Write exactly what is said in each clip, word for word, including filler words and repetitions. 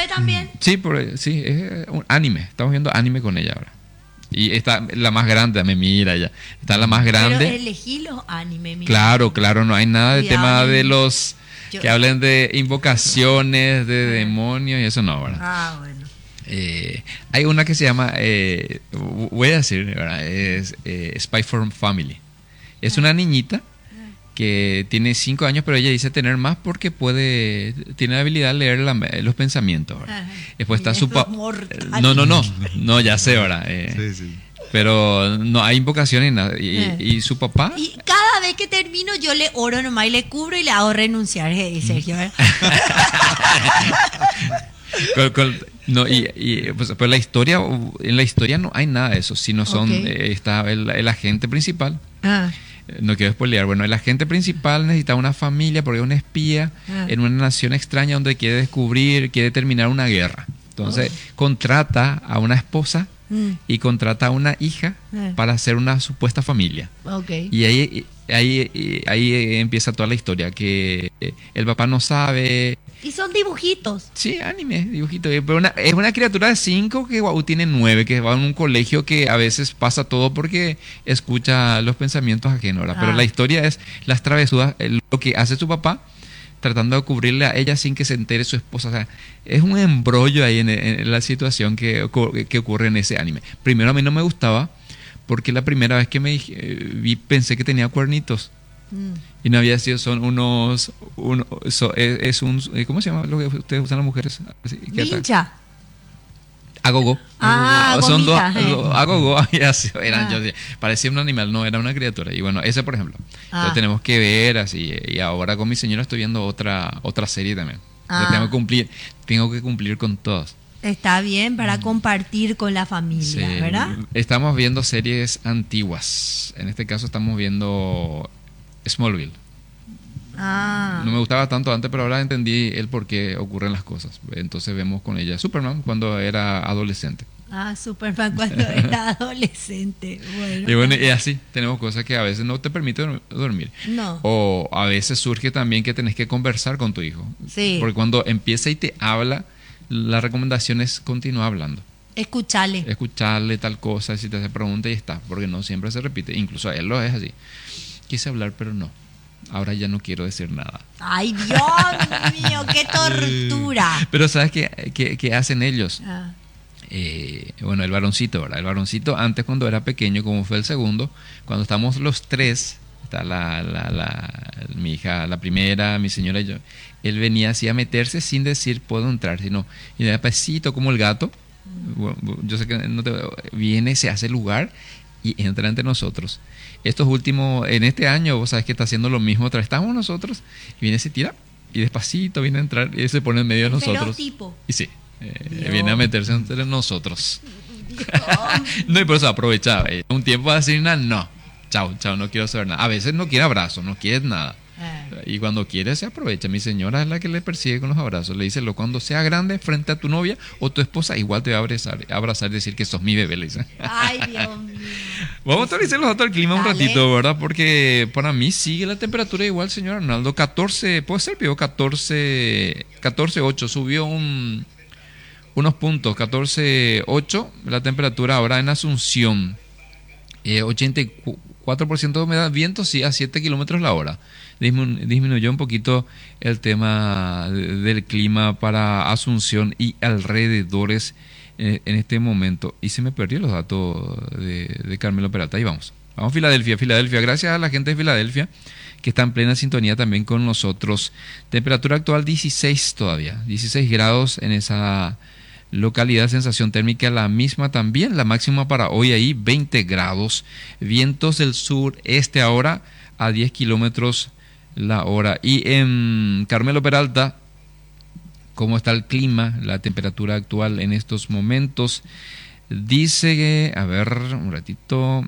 ve también? Sí, por, sí, es un anime. Estamos viendo anime con ella ahora. Y está la más grande, me mira ya. Está la más grande. Pero elegí los animes, mira. Claro, claro, no hay nada de Cuidado, tema en- de los yo- que hablen de invocaciones, de demonios y eso no, ¿verdad? Ah, bueno. Eh, hay una que se llama, eh, voy a decir, ¿verdad? Es eh, Spy for Family. Es una niñita que tiene cinco años, pero ella dice tener más porque puede, tiene la habilidad de leer la- los pensamientos, ¿verdad? Ajá. Después está Y su es papá. mortal. No, no, no, no, ya sé, ¿verdad? Eh, Sí, sí. Pero no hay invocación ni nada. Y, Eh. y su papá. Y cada vez que termino yo le oro nomás y le cubro y le hago renunciar, eh, Sergio. ¿eh? Con- con- no, y, y, pues, pero la historia, en la historia no hay nada de eso, sino son, Ok. eh, está el, el agente principal. Ah, Eh, No quiero spoilear. Bueno, el agente principal necesita una familia porque es un espía Ah. en una nación extraña donde quiere descubrir, quiere terminar una guerra. Entonces contrata a una esposa mm, y contrata a una hija Ah. para hacer una supuesta familia. ok. Y ahí, ahí, ahí empieza toda la historia, que eh, el papá no sabe. Y son dibujitos. Sí, anime, dibujito. eh, Pero una, es una criatura de cinco que guau, tiene nueve, que va en un colegio que a veces pasa todo porque escucha los pensamientos ajenos, ¿verdad? Pero Ah. la historia es las travesuras, eh, lo que hace su papá tratando de cubrirle a ella sin que se entere su esposa. O sea, es un embrollo ahí en, en la situación que, ocu- que ocurre en ese anime. Primero a mí no me gustaba porque la primera vez que me dije- eh, vi pensé que tenía cuernitos. Mm. Y no había sido, son unos, uno, so- es, es un, ¿cómo se llama lo que ustedes usan las mujeres? Así, que ata- Vincha. Agogo. Ah, Son dos, gomita, eh. dos- agogo, había sido, eran, Ah. yo decía, parecía un animal, no, era una criatura. Y bueno, ese por ejemplo. Ah. Entonces tenemos que ver así. Y ahora con mi señora estoy viendo otra, otra serie también. Yo Ah. tengo que cumplir, tengo que cumplir con todos. Está bien para compartir con la familia, Sí, ¿verdad? Estamos viendo series antiguas. En este caso estamos viendo Smallville. Ah. No me gustaba tanto antes, pero ahora entendí el por qué ocurren las cosas. Entonces vemos con ella Superman cuando era adolescente. Ah, Superman cuando era adolescente. Bueno. Y bueno, y así tenemos cosas que a veces no te permiten dor- dormir. No. O a veces surge también que tenés que conversar con tu hijo. Sí. Porque cuando empieza y te habla, la recomendación es continuar hablando. Escuchale. Escucharle tal cosa, si te hace pregunta y está. Porque no siempre se repite. Incluso a él lo es así. Quise hablar, pero no. Ahora ya no quiero decir nada. Ay, Dios mío, qué tortura. Pero ¿sabes qué, qué, qué hacen ellos? Ah, Eh, bueno, el varoncito, ¿verdad? El varoncito antes cuando era pequeño, como fue el segundo, cuando estamos los tres, está la, la, la, mi hija, la primera, mi señora y yo, él venía así a meterse sin decir puedo entrar, sino, y de pasito como el gato, bueno, yo sé que no te, viene, se hace lugar y entra entre nosotros. Estos últimos, en este año, vos sabes que está haciendo lo mismo, otra vez estamos nosotros, y viene, se tira, y despacito viene a entrar y se pone en medio de nosotros. tipo. Y sí, eh, Dios. viene a meterse entre nosotros. No, y por eso aprovechaba. eh, Un tiempo a decir nada, no. Chao, chao, no quiero saber nada. A veces no quiere abrazo, no quiere nada. Ah. Y cuando quiere se aprovecha. Mi señora es la que le persigue con los abrazos. Le dice, lo cuando sea grande frente a tu novia o tu esposa, igual te va a abrazar, abrazar y decir que sos mi bebé, le dice. Ay, Dios mío. Vamos a actualizar los datos del clima un Dale. ratito, ¿verdad? Porque para mí sigue la temperatura igual, señor Arnaldo. catorce, puede ser, pido catorce, catorce ocho. Subió un, unos puntos, catorce ocho. La temperatura ahora en Asunción. Eh, ochenta y cuatro por ciento de humedad, viento sí a siete kilómetros la hora. Disminu- disminuyó un poquito el tema de- del clima para Asunción y alrededores eh, en este momento. Y se me perdió los datos de, de Carmelo Peralta. Ahí vamos. Vamos a Filadelfia, Filadelfia. Gracias a la gente de Filadelfia que está en plena sintonía también con nosotros. Temperatura actual dieciséis todavía, dieciséis grados en esa localidad, sensación térmica la misma también, la máxima para hoy ahí veinte grados, vientos del sur este ahora a diez kilómetros la hora. Y en Carmelo Peralta, ¿cómo está el clima? La temperatura actual en estos momentos dice que, a ver, un ratito,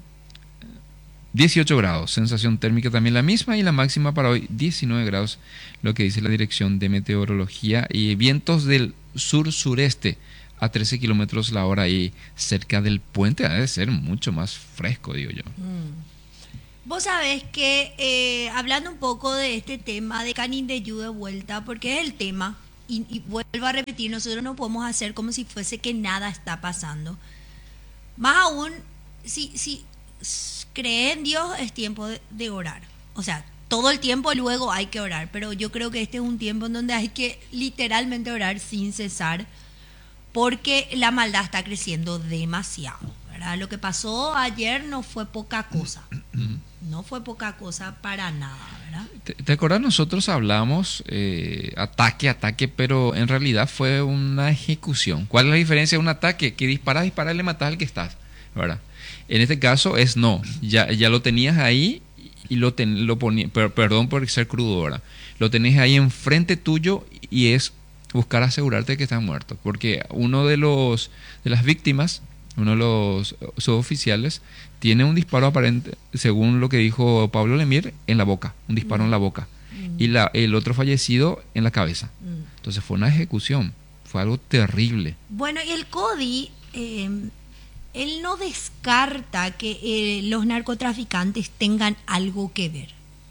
dieciocho grados, sensación térmica también la misma y la máxima para hoy diecinueve grados, lo que dice la dirección de meteorología, y vientos del sur-sureste a trece kilómetros la hora y cerca del puente, ha de ser mucho más fresco, digo yo. Vos sabés que, eh, hablando un poco de este tema de Canindeyú de vuelta, porque es el tema, y, y vuelvo a repetir, nosotros no podemos hacer como si fuese que nada está pasando. Más aún, si, si s- cree en Dios, es tiempo de, de orar. O sea, todo el tiempo luego hay que orar, pero yo creo que este es un tiempo en donde hay que literalmente orar sin cesar, porque la maldad está creciendo demasiado, ¿verdad? Lo que pasó ayer no fue poca cosa, no fue poca cosa para nada, ¿verdad? ¿Te, te acuerdas? Nosotros hablamos eh, ataque, ataque, pero en realidad fue una ejecución. ¿Cuál es la diferencia de un ataque? Que disparas, disparas y le matas al que estás, ¿verdad? En este caso es no, ya, ya lo tenías ahí y lo, ten, lo ponías, per, perdón por ser crudo, ¿verdad? Lo tenés ahí enfrente tuyo y es buscar asegurarte de que están muertos, porque uno de los de las víctimas, uno de los suboficiales, tiene un disparo aparente, según lo que dijo Pablo Lemir, en la boca, un disparo Mm. en la boca, Mm. y la, el otro fallecido en la cabeza. Mm. Entonces fue una ejecución, fue algo terrible. Bueno, y el CODI, eh, él no descarta que eh, los narcotraficantes tengan algo que ver.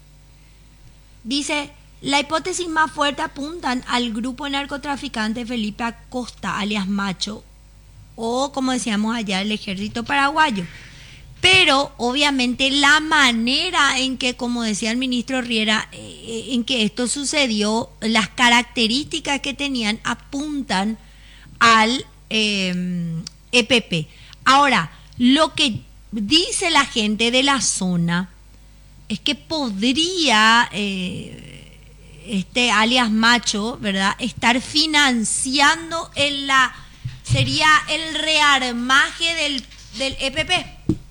Dice, la hipótesis más fuerte apuntan al grupo narcotraficante Felipe Acosta, alias Macho, o como decíamos allá, el ejército paraguayo. Pero obviamente la manera en que, como decía el ministro Riera, eh, en que esto sucedió, las características que tenían apuntan al eh, E P P. Ahora, lo que dice la gente de la zona es que podría eh, este alias Macho, ¿verdad?, estar financiando en la sería el rearmaje del, del E P P.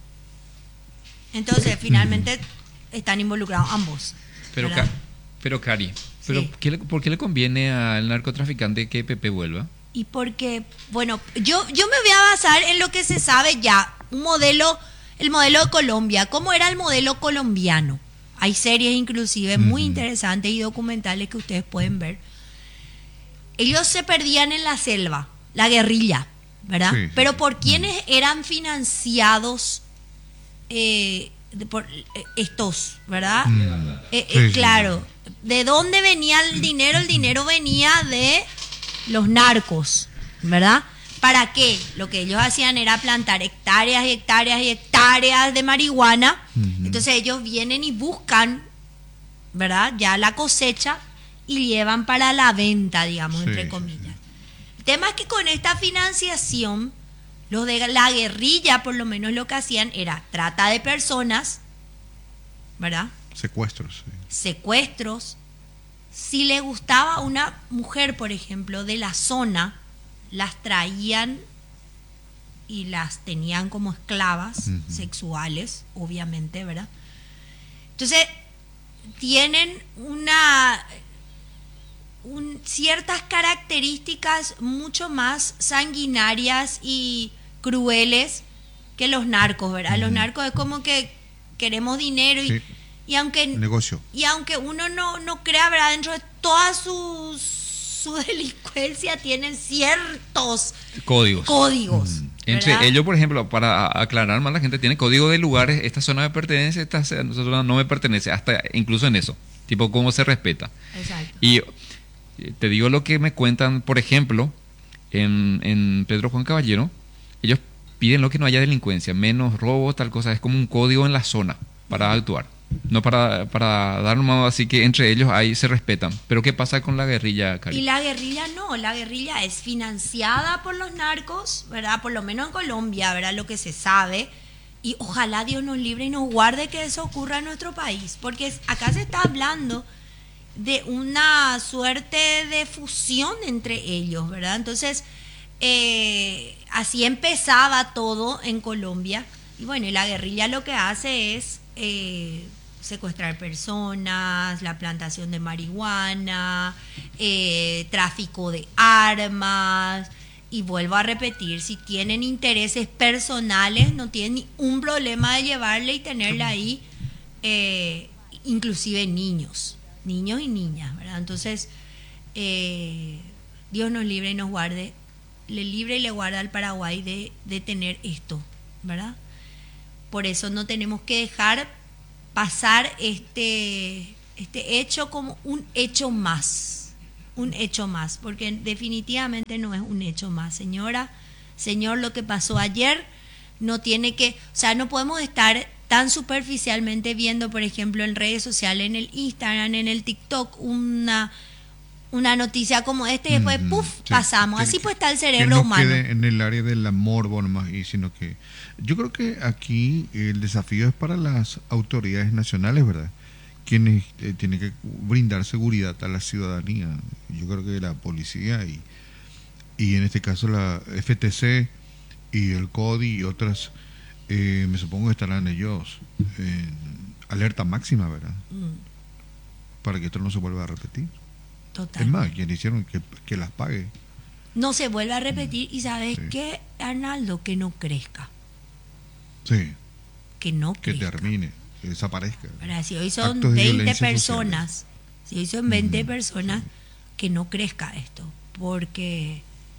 Entonces, finalmente están involucrados ambos. Pero, ¿verdad? Ca- pero Cari, pero Sí. ¿qué le- ¿por qué le conviene al narcotraficante que Pepe vuelva? Y porque, bueno, yo, yo me voy a basar en lo que se sabe ya, un modelo, el modelo de Colombia. ¿Cómo era el modelo colombiano? Hay series inclusive muy Ujú. interesantes y documentales que ustedes pueden ver. Ellos se perdían en la selva, la guerrilla, ¿verdad? Sí, sí, Pero sí. ¿por quiénes eran financiados eh, de- por eh, estos, ¿verdad? Mm. Eh, eh, Sí, sí, claro, ¿de dónde venía el dinero? El dinero venía de los narcos, ¿verdad? ¿Para qué? Lo que ellos hacían era plantar hectáreas y hectáreas y hectáreas de marihuana. Ujú. Entonces ellos vienen y buscan, ¿verdad?, ya la cosecha y llevan para la venta, digamos, Sí, entre sí, comillas. El tema es que con esta financiación, los de la guerrilla, por lo menos lo que hacían era trata de personas, ¿verdad?, Secuestros. Sí. secuestros. Si le gustaba una mujer, por ejemplo, de la zona, las traían y las tenían como esclavas Ujú. sexuales, obviamente, ¿verdad? Entonces, tienen una un- ciertas características mucho más sanguinarias y crueles que los narcos, ¿verdad? Los Ujú. narcos es como que queremos dinero y, Sí. y aunque Negocio. y aunque uno no, no crea, ¿verdad?, dentro de toda su, su delincuencia tienen ciertos Códigos. códigos. Mm. Entre ¿verdad? ellos, por ejemplo, para aclarar más, la gente tiene código de lugares, esta zona me pertenece, esta zona no me pertenece, hasta incluso en eso, tipo cómo se respeta. Exacto. Y eh, te digo lo que me cuentan, por ejemplo, en, en Pedro Juan Caballero, ellos piden lo que no haya delincuencia, menos robo, tal cosa, es como un código en la zona para actuar. No para, para dar nomás, así que entre ellos ahí se respetan. Pero ¿qué pasa con la guerrilla, Cari? Y la guerrilla no, la guerrilla es financiada por los narcos, ¿verdad? Por lo menos en Colombia, ¿verdad? Lo que se sabe. Y ojalá Dios nos libre y nos guarde que eso ocurra en nuestro país. Porque es- acá se está hablando de una suerte de fusión entre ellos, ¿verdad? Entonces, eh, así empezaba todo en Colombia. Y bueno, y la guerrilla lo que hace es eh, secuestrar personas, la plantación de marihuana, eh, tráfico de armas. Y vuelvo a repetir, si tienen intereses personales, no tienen ni un problema de llevarle y tenerle ahí, eh, inclusive niños, niños y niñas, ¿verdad? Entonces, eh, Dios nos libre y nos guarde, le libre y le guarda al Paraguay de, de tener esto, ¿verdad? Por eso no tenemos que dejar pasar este, este hecho como un hecho más, un hecho más, porque definitivamente no es un hecho más, señora, señor, lo que pasó ayer no tiene que, o sea, no podemos estar tan superficialmente viendo, por ejemplo, en redes sociales, en el Instagram, en el TikTok, una una noticia como esta y después, Mm, puff, sí. pasamos. Tiene Así que- pues está el que cerebro no humano. quede en el área del morbo nomás, y sino que yo creo que aquí el desafío es para las autoridades nacionales, ¿verdad? Quienes eh, tienen que brindar seguridad a la ciudadanía. Yo creo que la policía y, y en este caso la F T C y el CODI y otras, eh, me supongo que estarán ellos en alerta máxima, ¿verdad? Mm, Para que esto no se vuelva a repetir. total. Es más, quienes hicieron que, que las pague. No se vuelve a repetir y ¿sabes Sí. qué, Arnaldo? Que no crezca. Sí, Que no que crezca. termine, que desaparezca. Ahora, si hoy son Actos de veinte violencia personas, si hoy son veinte Ujú, personas, que no crezca esto, porque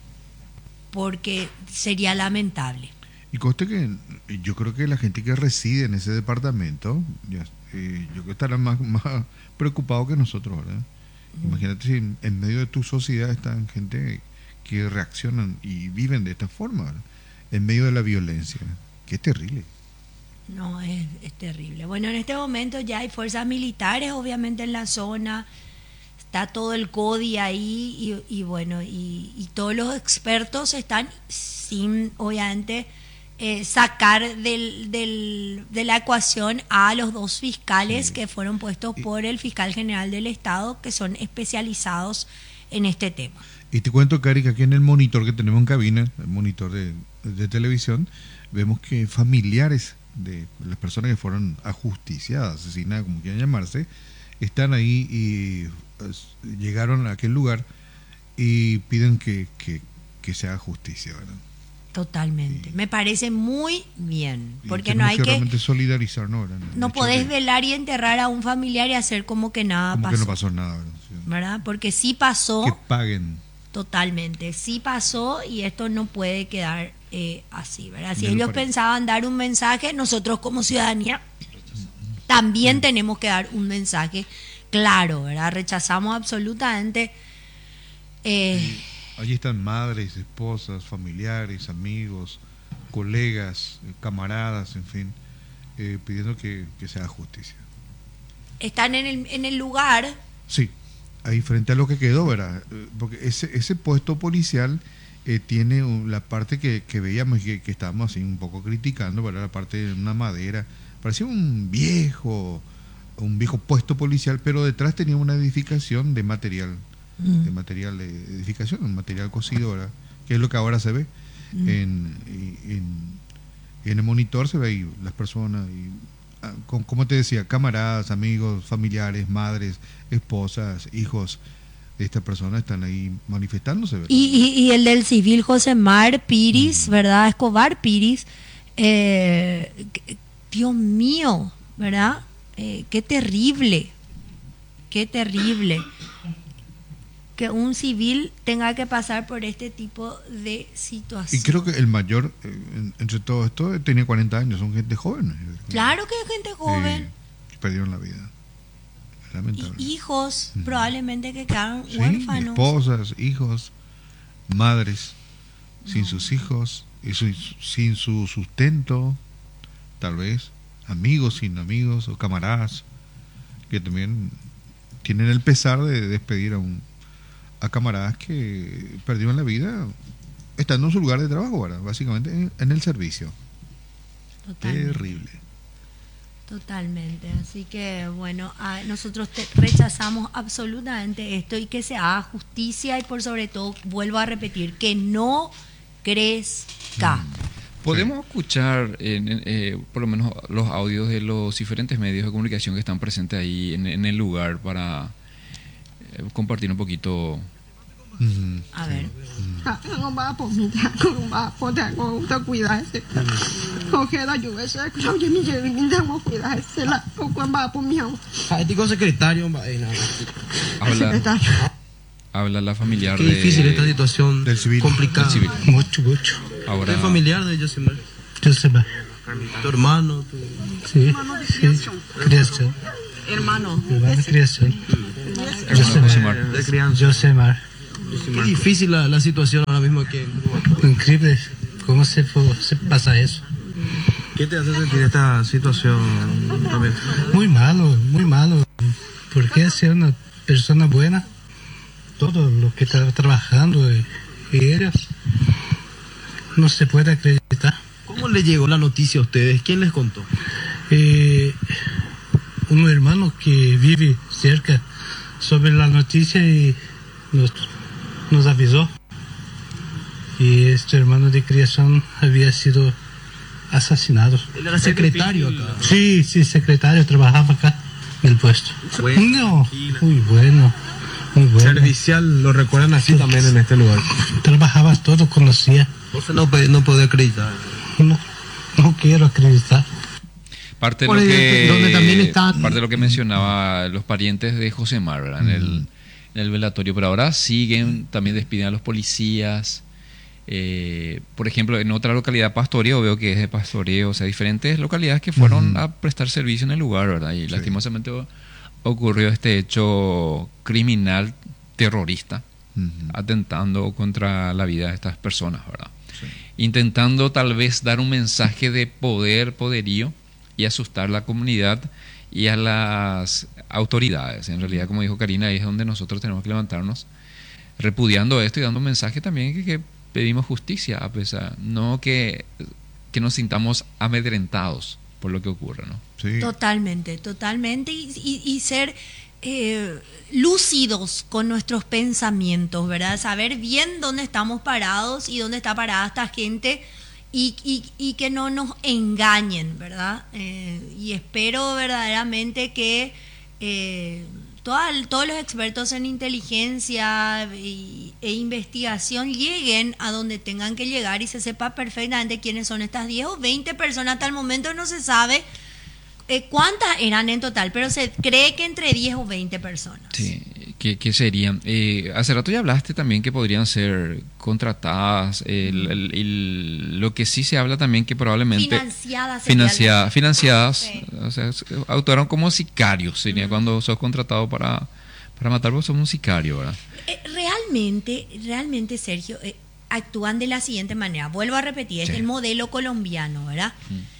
porque sería lamentable. Y conste que yo creo que la gente que reside en ese departamento, ya, eh, yo creo que estará más, más preocupado que nosotros, ¿verdad? Imagínate si en, en medio de tu sociedad están gente que reaccionan y viven de esta forma, ¿verdad? En medio de la violencia. Qué terrible. No, es, es terrible. Bueno, en este momento ya hay fuerzas militares, obviamente, en la zona. Está todo el CODI ahí y, y bueno, y, y todos los expertos están sin, obviamente, eh, sacar del, del, de la ecuación a los dos fiscales Sí. que fueron puestos Y- por el fiscal general del Estado, que son especializados en este tema. Y te cuento, Cari, que aquí en el monitor que tenemos en cabina, el monitor de, de televisión, vemos que familiares de las personas que fueron ajusticiadas, asesinadas, como quieran llamarse, están ahí y pues, llegaron a aquel lugar y piden que, que, que se haga justicia, ¿verdad? Totalmente. Y- Me parece muy bien, Y porque no tenemos hay que que... realmente solidarizarnos, ¿verdad? En el No hecho podés de- velar y enterrar a un familiar y hacer como que nada como pasó. que no pasó nada, ¿verdad? Sí. ¿Verdad? Porque sí pasó, Que paguen. totalmente, sí pasó y esto no puede quedar eh, así, ¿verdad? Si Ya lo ellos parece. pensaban dar un mensaje, nosotros como ciudadanía también tenemos que dar un mensaje claro, ¿verdad? Rechazamos absolutamente... eh, Allí están madres, esposas, familiares, amigos, colegas, eh, camaradas, en fin, eh, pidiendo que, que se haga justicia. están en el, en el lugar, Sí, ahí frente a lo que quedó, ¿verdad? Eh, Porque ese, ese puesto policial eh, tiene un- la parte que, que veíamos y que, que estábamos así un poco criticando, ¿verdad? La parte de una madera, parecía un viejo, un viejo puesto policial, pero detrás tenía una edificación de material, de material de edificación, un material cocido, ¿verdad? Que es lo que ahora se ve Mm. en, y- en, en el monitor, se ve ahí las personas, y, ah, con- como te decía, camaradas, amigos, familiares, madres, esposas, hijos de esta persona están ahí manifestándose, ¿verdad? Y, y, y el del civil Josemar Piris, ¿verdad? Escobar Piris. eh, que- Dios mío, ¿verdad? Eh, qué terrible, qué terrible que un civil tenga que pasar por este tipo de situación. Y creo que el mayor, eh, en- entre todo esto, tenía cuarenta años, son gente joven. Claro que hay gente joven. que perdieron la vida. Lamentable. Y hijos, Ujú. probablemente que quedaron Sí, huérfanos. esposas, hijos, madres, sin sus hijos, y su- sin su sustento, tal vez, amigos sin amigos o camaradas, que también tienen el pesar de despedir a un a camaradas que perdieron la vida estando en su lugar de trabajo, ¿verdad? Básicamente en, en el servicio. Totalmente. Terrible. Totalmente, así que bueno, a- nosotros te- rechazamos absolutamente esto y que se haga justicia y por sobre todo, vuelvo a repetir, que no crezca. Podemos escuchar en- en, eh, por lo menos los audios de los diferentes medios de comunicación que están presentes ahí en, en el lugar para eh, compartir un poquito. Ujú. A ver, Ah, con ba po mi ta con ba po ta con ta cuidarse. Con que da yo ese, yo yo mi yo mi ta con cuidarse la con ba po mi ho. Ético secretario, eh, no, Habla, Secretario. habla la familiar qué de, difícil esta situación Del civil. complicada. Del civil. Mucho, mucho. ahora Es familiar de Yosemar. Yo sé más. Tu hermano, tu... Sí. Sí. Creación. Hermano. Hermano de criación. Hermano Josemar. De crianza. Josemar. Qué difícil la, la situación ahora mismo aquí. Increíble. ¿Cómo se, fue- se pasa eso? ¿Qué te hace sentir esta situación también? Muy malo, muy malo. ¿Por qué ser una persona buena? Todo lo que está trabajando y, y ellos no se puede acreditar. ¿Cómo le llegó la noticia a ustedes? ¿Quién les contó? Eh, un hermano que vive cerca sobre la noticia y nos, nos avisó. Y este hermano de criación había sido asesinado. Él era secretario acá. Sí, sí, secretario, trabajaba acá en el puesto. Bueno. No, muy bueno, muy bueno. Servicial, lo recuerdan así también en este lugar. Trabajaba todo, conocía. Entonces no, puede- no puede acreditar. No, no quiero acreditar. Parte de, Por lo ahí, que, donde también está- parte de lo que mencionaba los parientes de Josemar, ¿verdad? En, el, en el velatorio. Pero ahora siguen, también despiden a los policías. Eh, por ejemplo, en otra localidad, Pastoreo, veo que es de Pastoreo, o sea, diferentes localidades que fueron Ujú. a prestar servicio en el lugar, ¿verdad? Y Sí. lastimosamente o- ocurrió este hecho criminal terrorista, Ujú. atentando contra la vida de estas personas, ¿verdad? Sí. Intentando tal vez dar un mensaje de poder, poderío y asustar a la comunidad y a las autoridades. En realidad, como dijo Karina, ahí es donde nosotros tenemos que levantarnos repudiando esto y dando un mensaje también que, que pedimos justicia, a pesar, no que, que nos sintamos amedrentados por lo que ocurre, ¿no? Sí. Totalmente, totalmente. Y, y- y ser eh, lúcidos con nuestros pensamientos, ¿verdad? Saber bien dónde estamos parados y dónde está parada esta gente y, y- y que no nos engañen, ¿verdad? Eh, y espero verdaderamente que eh, toda- todos los expertos en inteligencia y- e investigación lleguen a donde tengan que llegar y se sepa perfectamente quiénes son estas diez o veinte personas. Hasta el momento no se sabe eh, cuántas eran en total, pero se cree que entre diez o veinte personas. Sí, ¿qué, qué serían? Eh, hace rato ya hablaste también que podrían ser contratadas, el- el- el- lo que sí se habla también que probablemente... Financiadas. sería Financiadas, la- financiadas, Sí. o sea, s- actuaron como sicarios, sería cuando sos contratado para, para matar, vos sos un sicario, ¿verdad? Eh, realmente, realmente, Sergio, eh, actúan de la siguiente manera. Vuelvo a repetir, es Sí. el modelo colombiano, ¿verdad? Mm.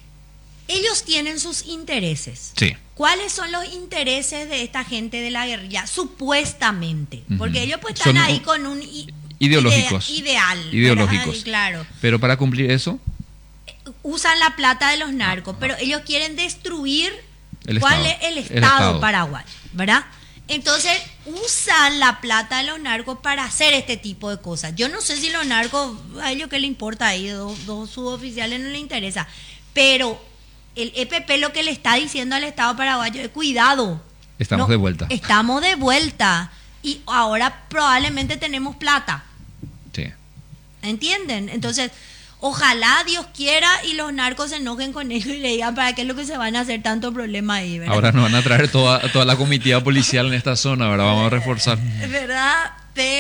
Ellos tienen sus intereses. Sí. ¿Cuáles son los intereses de esta gente de la guerrilla? Supuestamente. Ujú. Porque ellos pues están Son ahí u- con un i- ideológicos. idea- ideal. Ideológicos. ¿verdad? Claro. Pero para cumplir eso, Usan la plata de los narcos, pero ellos quieren destruir El cuál Estado. es el El Estado, Estado. paraguayo, ¿verdad? Entonces usan la plata de los narcos para hacer este tipo de cosas. Yo no sé si los narcos, a ellos qué le importa ahí, dos, dos suboficiales no les interesa, pero el E P P lo que le está diciendo al Estado paraguayo es cuidado. estamos No, de vuelta. Estamos de vuelta y ahora probablemente tenemos plata. Sí. ¿Entienden? Entonces, ojalá Dios quiera y los narcos se enojen con ellos y le digan para qué es lo que se van a hacer tanto problema ahí, ¿verdad? Ahora nos van a traer toda, toda la comitiva policial en esta zona, ¿verdad? Vamos a reforzar. ¿Verdad?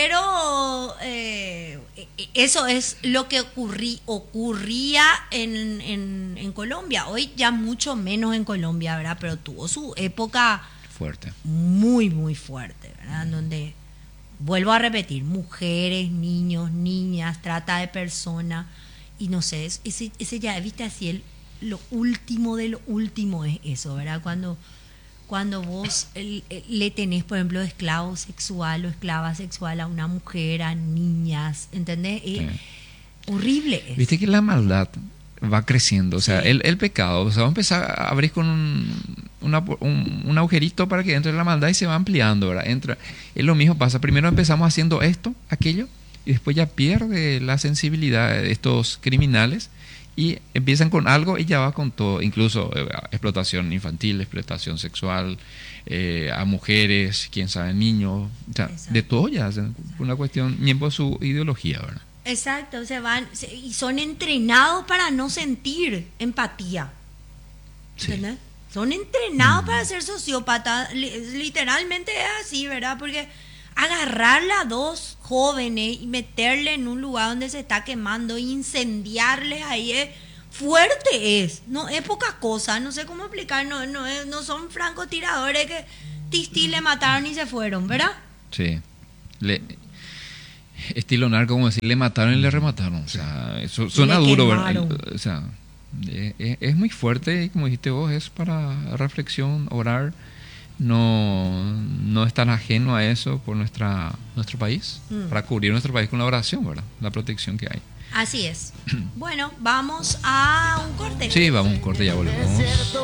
Pero eh, eso es lo que ocurrí, ocurría en, en, en Colombia. Hoy ya mucho menos en Colombia, ¿verdad? Pero tuvo su época Fuerte. muy, muy fuerte, ¿verdad? En donde, vuelvo a repetir, mujeres, niños, niñas, trata de personas, y no sé, es- ese, ese ya, viste, así, el, lo último de lo último es eso, ¿verdad? Cuando, cuando vos el- el- le tenés, por ejemplo, esclavo sexual o esclava sexual a una mujer, a niñas, ¿entendés? Es Sí. horrible. es. Viste que la maldad va creciendo, o sea, Sí. el, el pecado, o sea, va a empezar a abrir con un, una- un, un agujerito para que entre la maldad y se va ampliando, ¿verdad? Entra, es lo mismo pasa, primero empezamos haciendo esto, aquello, y después ya pierde la sensibilidad de estos criminales y empiezan con algo y ya va con todo, incluso eh, explotación infantil, explotación sexual, eh, a mujeres, quién sabe, niños, o sea, Exacto. de todo ya, es una cuestión, miembro de su ideología, ¿verdad? Exacto, se van se- y son entrenados para no sentir empatía. Sí. ¿Entendés? Son entrenados para ser sociópatas, li- literalmente es así, ¿verdad? Porque agarrarle a dos jóvenes y meterle en un lugar donde se está quemando, incendiarles ahí es fuerte es, no es poca cosa, no sé cómo explicar, no, no, es- no son francotiradores que Tistí le mataron y se fueron, ¿verdad? Sí. Le, estilo narco, como decir, le mataron y le remataron. O sea, eso suena Le duro, ¿verdad? quemaron. O sea, es, es- es muy fuerte y como dijiste vos, es para reflexión, orar. No, no es tan ajeno a eso por nuestra nuestro país, Mm. para cubrir nuestro país con la oración, ¿verdad? La protección que hay. Así es. Bueno, vamos a un corte. Sí, vamos, un corte, ya volvemos.